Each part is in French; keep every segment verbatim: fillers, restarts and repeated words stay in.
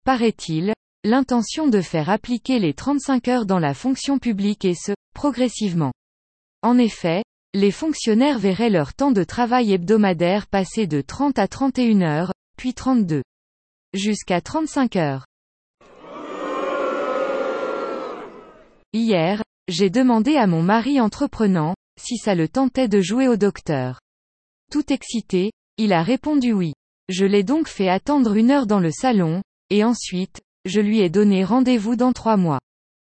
paraît-il, l'intention de faire appliquer les trente-cinq heures dans la fonction publique et ce, progressivement. En effet, les fonctionnaires verraient leur temps de travail hebdomadaire passer de trente à trente et une heures, puis trente-deux. Jusqu'à trente-cinq heures. Hier, j'ai demandé à mon mari entreprenant, si ça le tentait de jouer au docteur. Tout excité, il a répondu oui. Je l'ai donc fait attendre une heure dans le salon, et ensuite, je lui ai donné rendez-vous dans trois mois.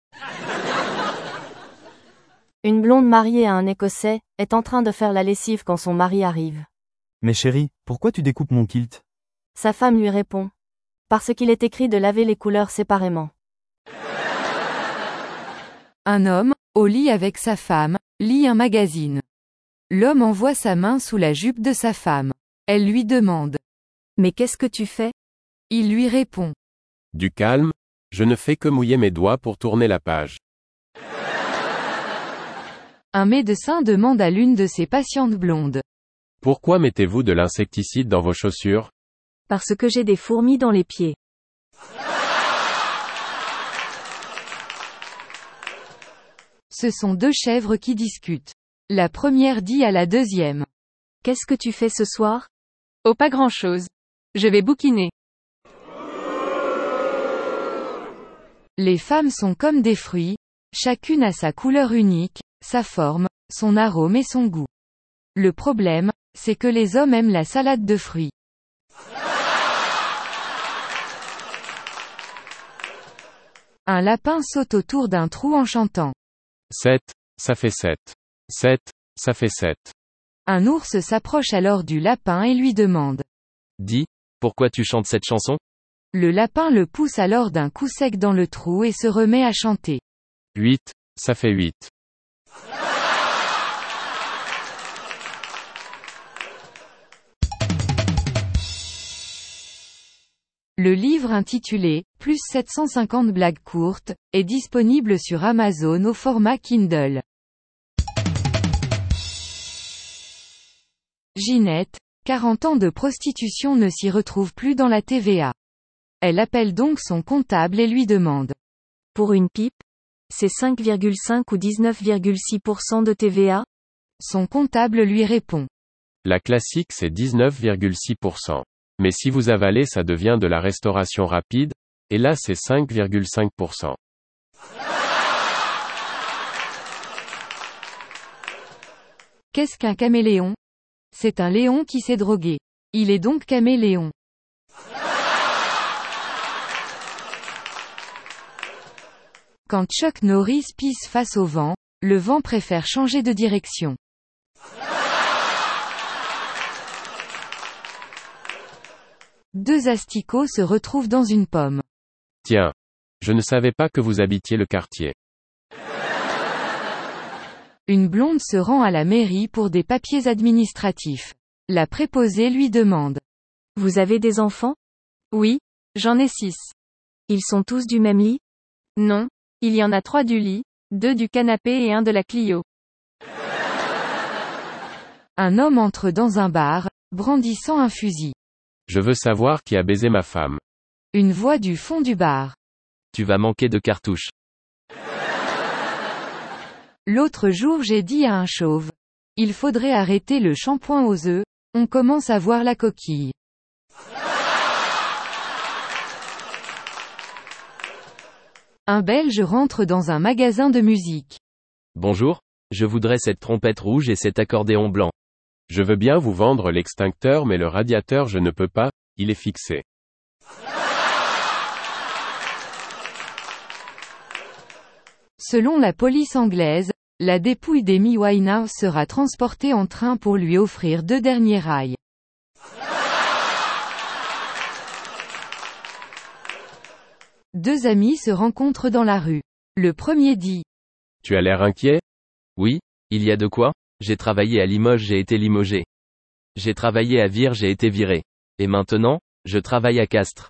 Une blonde mariée à un Écossais, est en train de faire la lessive quand son mari arrive. Mais chérie, pourquoi tu découpes mon kilt? Sa femme lui répond. Parce qu'il est écrit de laver les couleurs séparément. Un homme, au lit avec sa femme, lit un magazine. L'homme envoie sa main sous la jupe de sa femme. Elle lui demande. Mais qu'est-ce que tu fais? Il lui répond. Du calme, je ne fais que mouiller mes doigts pour tourner la page. Un médecin demande à l'une de ses patientes blondes. Pourquoi mettez-vous de l'insecticide dans vos chaussures? Parce que j'ai des fourmis dans les pieds. Ce sont deux chèvres qui discutent. La première dit à la deuxième. Qu'est-ce que tu fais ce soir? Oh, pas grand-chose. Je vais bouquiner. Les femmes sont comme des fruits, chacune a sa couleur unique, sa forme, son arôme et son goût. Le problème, c'est que les hommes aiment la salade de fruits. Un lapin saute autour d'un trou en chantant. sept, ça fait sept. sept, ça fait sept. Un ours s'approche alors du lapin et lui demande. Dis, pourquoi tu chantes cette chanson? Le lapin le pousse alors d'un coup sec dans le trou et se remet à chanter. huit, ça fait huit. Le livre intitulé « Plus sept cent cinquante blagues courtes » est disponible sur Amazon au format Kindle. Ginette, quarante ans de prostitution ne s'y retrouve plus dans la T V A. Elle appelle donc son comptable et lui demande. Pour une pipe? C'est cinq virgule cinq ou dix-neuf virgule six pour cent de T V A? Son comptable lui répond. La classique c'est dix-neuf virgule six pour cent. Mais si vous avalez ça devient de la restauration rapide, et là c'est cinq virgule cinq pour cent. Qu'est-ce qu'un caméléon? C'est un lion qui s'est drogué. Il est donc caméléon. Quand Chuck Norris pisse face au vent, le vent préfère changer de direction. Deux asticots se retrouvent dans une pomme. Tiens. Je ne savais pas que vous habitiez le quartier. Une blonde se rend à la mairie pour des papiers administratifs. La préposée lui demande. Vous avez des enfants? Oui, j'en ai six. Ils sont tous du même lit? Non, il y en a trois du lit, deux du canapé et un de la Clio. Un homme entre dans un bar, brandissant un fusil. Je veux savoir qui a baisé ma femme. Une voix du fond du bar. Tu vas manquer de cartouches. L'autre jour j'ai dit à un chauve. Il faudrait arrêter le shampoing aux œufs, on commence à voir la coquille. Un Belge rentre dans un magasin de musique. Bonjour, je voudrais cette trompette rouge et cet accordéon blanc. Je veux bien vous vendre l'extincteur mais le radiateur je ne peux pas, il est fixé. Selon la police anglaise, la dépouille d'Amy Winehouse sera transportée en train pour lui offrir deux derniers rails. Deux amis se rencontrent dans la rue. Le premier dit. Tu as l'air inquiet? Oui, il y a de quoi? J'ai travaillé à Limoges, j'ai été limogé. J'ai travaillé à Vire, j'ai été viré. Et maintenant, je travaille à Castres.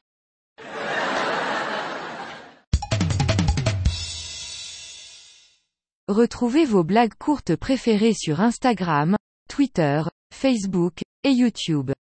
Retrouvez vos blagues courtes préférées sur Instagram, Twitter, Facebook et YouTube.